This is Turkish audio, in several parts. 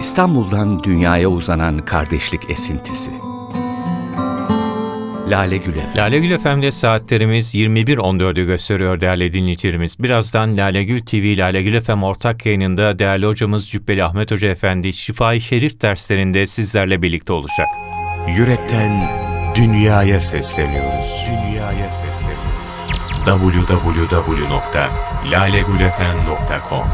İstanbul'dan dünyaya uzanan kardeşlik esintisi. Lale Gül FM. Lale Gül FM'de saatlerimiz 21.14'ü gösteriyor değerli dinleyicilerimiz. Birazdan Lale Gül TV, Lale Gül FM ortak yayınında değerli hocamız Cübbeli Ahmet Hoca Efendi Şifa-i Şerif derslerinde sizlerle birlikte olacak. Yürekten dünyaya sesleniyoruz. www.lalegülfm.com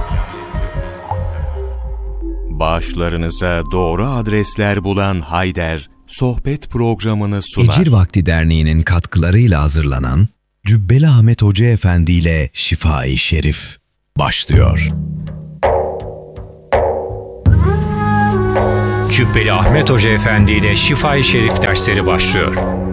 Bağışlarınıza doğru adresler bulan Hayder, sohbet programını sunar. Ecir Vakti Derneği'nin katkılarıyla hazırlanan Cübbeli Ahmet Hoca Efendi ile Şifa-i Şerif başlıyor. Cübbeli Ahmet Hoca Efendi ile Şifa-i Şerif dersleri başlıyor.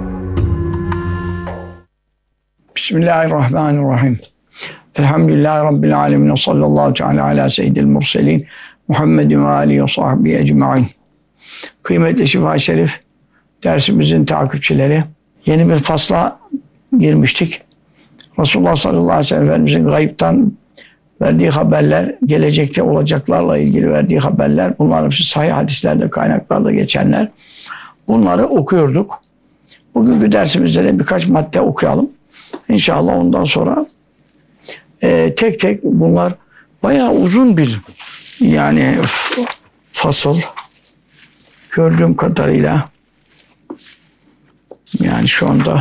Bismillahirrahmanirrahim. Elhamdülillahi Rabbil alemin. Sallallahu teala ala seyyidil murselin. Muhammedin ve alihi ve sahbihi ecma'in. Kıymetli Şifa-i Şerif dersimizin takipçileri, yeni bir fasla girmiştik. Resulullah sallallahu aleyhi ve sellem Efendimizin gayiptan verdiği haberler, gelecekte olacaklarla ilgili verdiği haberler, bunlar hepsi sahih hadislerde, kaynaklarda geçenler. Bunları okuyorduk. Bugünkü dersimizde de birkaç madde okuyalım. İnşallah ondan sonra tek tek bunlar bayağı uzun bir fasıl gördüğüm kadarıyla, yani şu anda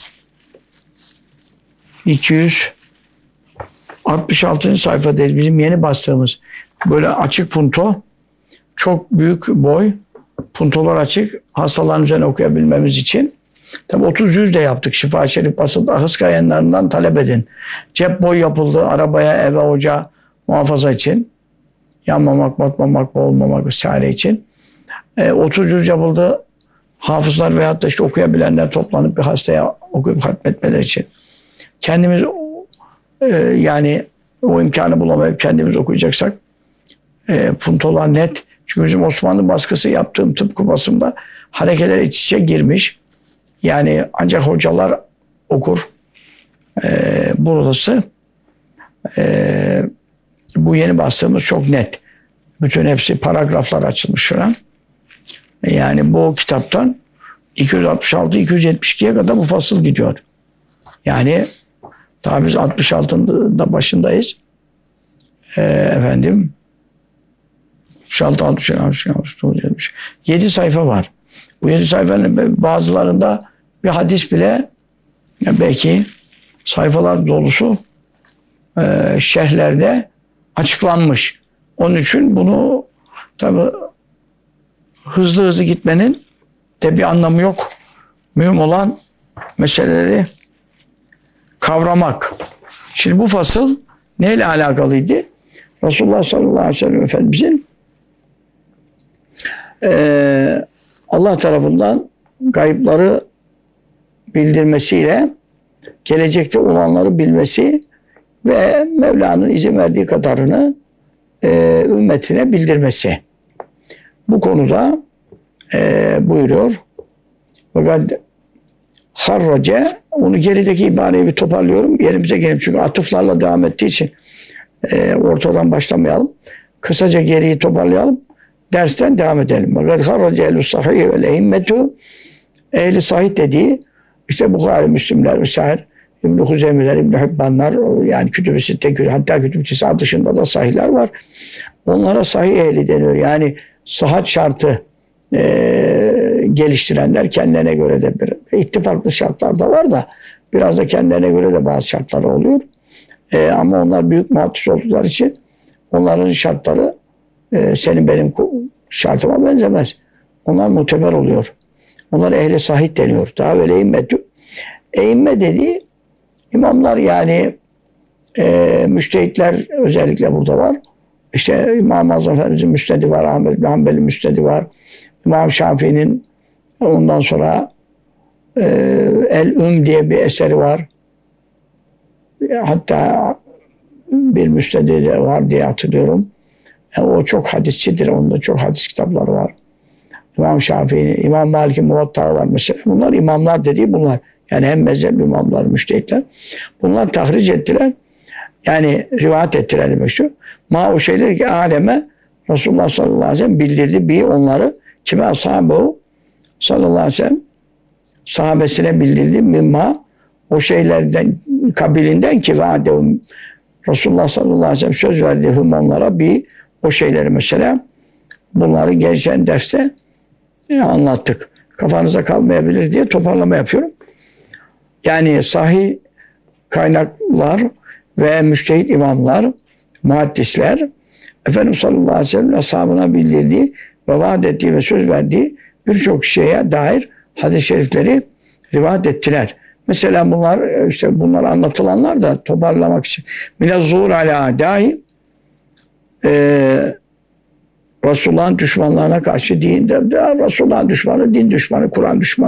266. sayfadayız. Bizim yeni bastığımız böyle açık punto, çok büyük boy, puntolar açık, hastaların üzerine okuyabilmemiz için. Tabi 30-100 de yaptık. Şifa-i Şerif basıldı. Ahıska yayınlarından talep edin. Cep boy yapıldı. Arabaya, eve, ocağa muhafaza için. Yanmamak, batmamak, boğulmamak vesaire için. 30-100 yapıldı. Hafızlar veyahut da işte okuyabilenler toplanıp bir hastaya okuyup hatmetmeler için. Kendimiz yani o imkanı bulamayıp kendimiz okuyacaksak puntolar net. Çünkü bizim Osmanlı baskısı yaptığım tıpkı basımda harekeler iç içe girmiş. Yani ancak hocalar okur. Burası bu yeni bastığımız çok net. Bütün hepsi paragraflar açılmış falan. Yani bu kitaptan 266-272'ye kadar bu fasıl gidiyor. Yani daha biz 66'da başındayız. 7 sayfa var. Bu 7 sayfanın bazılarında bir hadis bile belki sayfalar dolusu şerhlerde açıklanmış. Onun için bunu tabi hızlı gitmenin de bir anlamı yok. Mühim olan meseleleri kavramak. Şimdi bu fasıl neyle alakalıydı? Resulullah sallallahu aleyhi ve sellem Efendimizin Allah tarafından gayıpları bildirmesiyle gelecekte olanları bilmesi ve Mevla'nın izin verdiği kadarını ümmetine bildirmesi. Bu konuda buyuruyor. Fakat harrace, onu gerideki ibareyi bir toparlıyorum. Yerimize gelip, çünkü atıflarla devam ettiği için ortadan başlamayalım. Kısaca geriyi toparlayalım. Dersten devam edelim. Fakat harrace ehl-i sahih vel eimmetu, ehli sahih dediği işte Bukhari, Müslimler vesaire, İbn-i Huzeymiler, İbn-i Hibbanlar, yani Kütüb-i Sitte, hatta Kütüb-i Tisa dışında da sahihler var. Onlara sahih ehli deniyor. Yani sıhhat şartı geliştirenler, kendilerine göre de bir ittifaklı şartlar da var da biraz da kendilerine göre de bazı şartlar oluyor. Ama onlar büyük muhaddis oldukları için onların şartları senin benim şartıma benzemez. Onlar muteber oluyor. Onlar ehli sahih deniyor. Daha böyle eimmetü. Eimme dediği imamlar, yani müştehitler özellikle burada var. İşte İmam-ı Azam Efendimiz'in müsnedi var, Ahmed bin Hanbel'in müsnedi var. İmam Şafii'nin ondan sonra El-Üm diye bir eseri var. Hatta bir müsnedi de var diye hatırlıyorum. O çok hadisçidir. Onda çok hadis kitapları var. İmam Şafii'nin, İmam Malik'in Muvatta var mesela. Bunlar imamlar dediği bunlar. Yani hem mezhep imamlar, müştehitler. Bunlar tahric ettiler. Yani rivayet ettiler demek şu. O şeyler ki aleme Resulullah sallallahu aleyhi ve sellem bildirdi. Bir onları kime ashabu sallallahu aleyhi ve sellem sahabesine bildirdi. Mimma o şeylerden kabilinden ki vaadehum Resulullah sallallahu aleyhi ve sellem söz verdi onlara bir o şeyleri mesela bunları geçen derste anlattık. Kafanıza kalmayabilir diye toparlama yapıyorum. Yani sahih kaynaklar ve müçtehit imamlar, muhaddisler Efendimiz sallallahu aleyhi ve sellem ashabına bildirdiği ve vaat ettiği ve söz verdiği birçok şeye dair hadis-i şerifleri rivayet ettiler. Mesela bunlar anlatılanlar da toparlamak için minez zuhur ala adai Resulullah'ın düşmanlarına karşı Resulullah'ın düşmanı, din düşmanı, Kur'an düşmanı